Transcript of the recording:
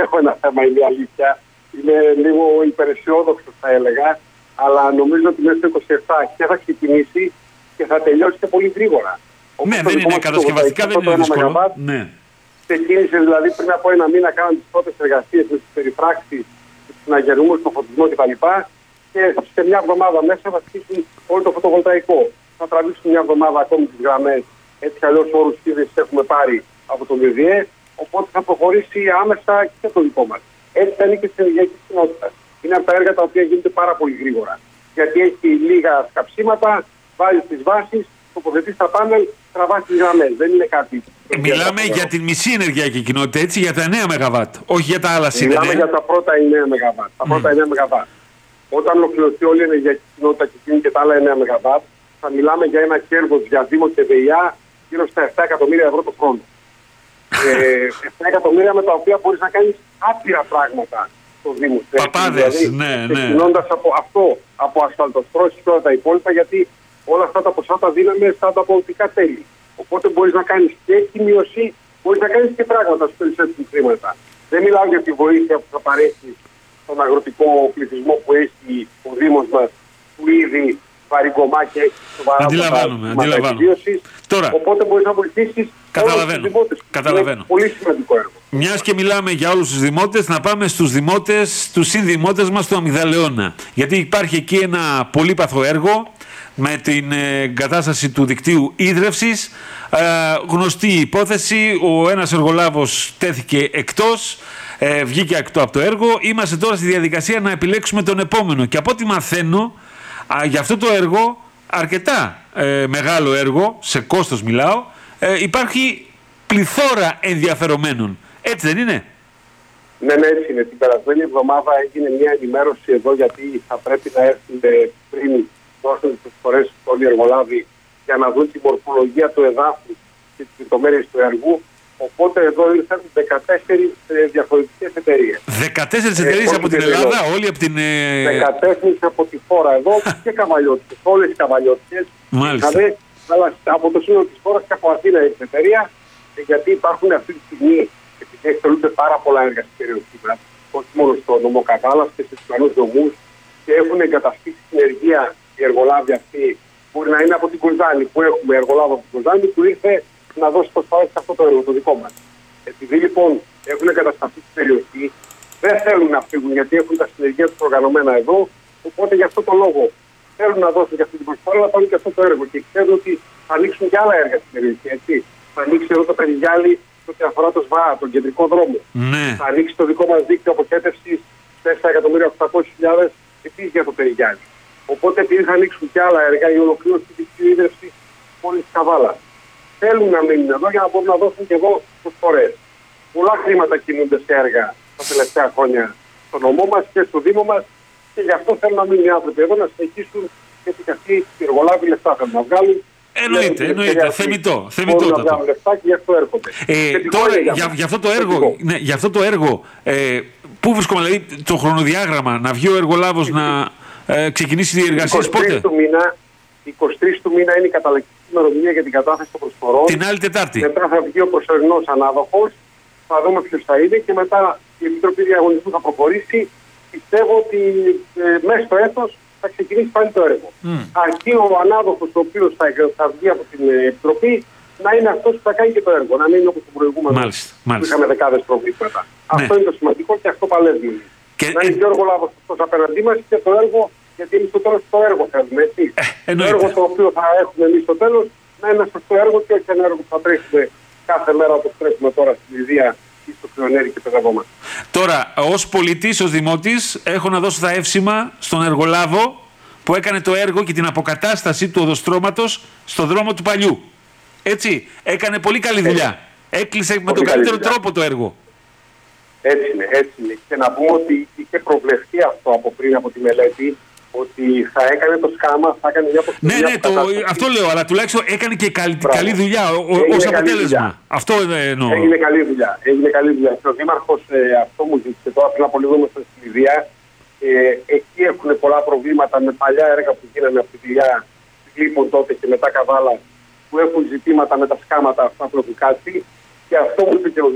έχω ένα θέμα, είναι η αλήθεια. Είναι λίγο υπεραισιόδοξο, θα έλεγα. Αλλά νομίζω ότι μέσα στο 27 και θα ξεκινήσει και θα τελειώσει και πολύ γρήγορα. Ναι, δεν είναι κατασκευαστικά, δεν είναι δύσκολο. Ναι. Ξεκίνησε δηλαδή πριν από ένα μήνα, κάναν τις πρώτες εργασίες με τις περιφράξεις, τους συναγερμούς, τον φωτισμό κτλ. Και σε μια εβδομάδα μέσα θα αρχίσουν όλο το φωτοβολταϊκό. Θα τραβήξουν μια εβδομάδα ακόμη τις γραμμές. Έτσι κι αλλιώς όρους ίδρυσης έχουμε πάρει από το ΔΔΕ. Οπότε θα προχωρήσει άμεσα και το δικό μας. Έτσι θα είναι και στην ενεργειακή κοινότητα. Είναι από τα έργα τα οποία γίνονται πάρα πολύ γρήγορα. Γιατί έχει λίγα σκαψίματα, βάζει τις βάσεις, τοποθετεί τα πάνελ, τραβά τις γραμμές. Δεν είναι κάτι. Μιλάμε για την μισή ενεργειακή κοινότητα, έτσι, για τα 9 ΜΒ, όχι για τα άλλα σύνδετα. Μιλάμε για τα πρώτα 9 ΜΒ. Τα πρώτα 9 ΜΒ. Όταν ολοκληρωθεί όλη η ενεργειακή κοινότητα και γίνει και τα άλλα 9 ΜΒ, θα μιλάμε για ένα κέρδος για Δήμο και ΔΕΙΑ γύρω στα 7 εκατομμύρια ευρώ το χρόνο. 7 εκατομμύρια με τα οποία μπορείς να κάνεις άπειρα πράγματα στο Δήμο. Παπάδες, δηλαδή, ναι. Ξεκινώντας από αυτό, από ασφαλτοστρώσεις και όλα τα υπόλοιπα, γιατί όλα αυτά τα ποσά τα δίναμε στα ανταποδοτικά τέλη. Οπότε μπορείς να κάνεις και εκκοιμίωση, μπορείς να κάνεις και πράγματα στους περισσότερους χρήματα. Δεν μιλάω για τη βοήθεια που θα παρέχει στον αγροτικό πληθυσμό που έχει ο Δήμος μας, που ήδη βαριγκωμά και έχει σοβαρά προβλήματα επιβίωσης. Τώρα, οπότε μπορείς να βοηθήσεις όλους τους δημότες. Είναι πολύ σημαντικό έργο. Μιας και μιλάμε για όλους τους δημότες, να πάμε στους δημότες, τους συνδημότες μας του Αμυγδαλεώνα. Γιατί υπάρχει εκεί ένα πολύπαθο έργο με την εγκατάσταση του δικτύου ίδρευσης. Γνωστή υπόθεση, ο ένας εργολάβος τέθηκε εκτός, βγήκε από το έργο. Είμαστε τώρα στη διαδικασία να επιλέξουμε τον επόμενο. Και από ό,τι μαθαίνω, για αυτό το έργο, αρκετά μεγάλο έργο, σε κόστος μιλάω, υπάρχει πληθώρα ενδιαφερομένων. Έτσι δεν είναι? Ναι, έτσι είναι. Την περασμένη εβδομάδα έγινε μια ενημέρωση εδώ, γιατί θα πρέπει να έρθουν πριν δώσουν τις προσφορές όλοι οι εργολάβοι για να δουν τη μορφολογία του εδάφους και τις λεπτομέρειες του έργου. Οπότε εδώ ήρθαν 14 διαφορετικές εταιρείες. 14 εταιρείες από την Ελλάδα, όλοι από την... 14 από τη χώρα εδώ και καβαλιώτικες, όλες οι καβαλιώτικες. Μάλιστα. Δηλαδή, αλλά από το σύνολο της χώρας και από Αθήνα η εταιρεία, γιατί υπάρχουν αυτή τη στιγμή, επειδή εκτελούνται πάρα πολλά έργα στην περιοχή μας, όχι μόνο στο νομό Καβάλας και στους πλανούς νομούς, και έχουν εγκαταστήσει συνεργεία οι εργολάβοι αυτοί. Μπορεί να είναι από την Κοζάνη, που έχουμε εργολάβο από την Κοζάνη, που ήρθε να δώσει προσφορές σε αυτό το έργο, το δικό μας. Επειδή λοιπόν έχουν εγκατασταθεί στην περιοχή, δεν θέλουν να φύγουν, γιατί έχουν τα συνεργεία τους οργανωμένα εδώ. Οπότε γι' αυτό το λόγο θέλουν να δώσουν και αυτή την προσφορά, να πάρουν και αυτό το έργο. Και ξέρουν ότι θα ανοίξουν και άλλα έργα στην περιοχή. Έτσι. Θα ανοίξει εδώ το Περιγιάλι ό,τι αφορά το ΣΒΑ, τον κεντρικό δρόμο. Ναι. Θα ανοίξει το δικό μας δίκτυο αποχέτευσης 4.800.000 επίσης για το Περιγιάλι. Οπότε επειδή θα ανοίξουν και άλλα έργα, η ολοκλήρωση της ίδρυυσης της πόλης της Καβάλας. Θέλουν να μείνουν εδώ για να μπορούν να δώσουν και εδώ προσφορές. Πολλά χρήματα κινούνται σε έργα τα τελευταία χρόνια στο νομό μας και στο Δήμο μας, και γι' αυτό θέλουν να μείνουν οι άνθρωποι εδώ, να συνεχίσουν, γιατί και αυτοί οι εργολάβοι λεφτά θέλουν να βγάλουν. Εννοείται. Θεμιτό. Να βγάλουν λεφτά και γι' αυτό έρχονται. Τώρα, για αυτό το έργο, πού βρίσκομαι, δηλαδή το χρονοδιάγραμμα, να βγει ο εργολάβος να ξεκινήσει οι εργασίες πότε? 23 του μήνα είναι η καταληκτική ημερομηνία για την κατάθεση των προσφορών. Την άλλη Τετάρτη. Μετά θα βγει ο προσωρινός ανάδοχος, θα δούμε ποιος θα είναι, και μετά η Επιτροπή Διαγωνισμού θα προχωρήσει. Πιστεύω ότι μέσα στο έτος θα ξεκινήσει πάλι το έργο. Αρκεί ο ανάδοχος, ο οποίος θα βγει από την Επιτροπή, να είναι αυτός που θα κάνει και το έργο. Να μην είναι όπως το προηγούμενο. Μάλιστα. Που είχαμε δεκάδες προβλήματα. Αυτό είναι το σημαντικό και αυτό παλεύει. Να είναι και ο εργολάβος αυτός απέναντί μας και το έργο. Γιατί εμείς στο τέλος το έργο θέλουμε, έτσι. Το έργο το οποίο θα έχουμε εμείς στο τέλος να είναι σωστό έργο και όχι ένα έργο που θα τρέχουμε κάθε μέρα όπως τρέχουμε τώρα στην Ιδία ή στο Κρυονέρι και παιδευόμαστε. Τώρα, ως πολιτής, ως δημότης, έχω να δώσω τα εύσημα στον εργολάβο που έκανε το έργο και την αποκατάσταση του οδοστρώματος στο δρόμο του παλιού. Έτσι, έκανε πολύ καλή δουλειά. Έκλεισε με τον καλύτερο τρόπο το έργο. Έτσι είναι. Και να πούμε ότι είχε προβλεφθεί αυτό από πριν από τη μελέτη, ότι θα έκανε το σκάμα, θα έκανε μια αποστολή. Ναι, αυτό λέω, αλλά τουλάχιστον έκανε και καλή δουλειά ως αποτέλεσμα. Αυτό εννοώ. Έγινε καλή δουλειά. Και ο Δήμαρχος αυτό μου ζήτησε τώρα πριν από λίγο μέσα στην Ιδία. Εκεί έχουν πολλά προβλήματα με παλιά έργα που γίνανε από τη δουλειά Γλύπων τότε και μετά Καβάλα, που έχουν ζητήματα με τα σκάματα αυτά που έχουν κάτσει. Και αυτό μου είπε και ο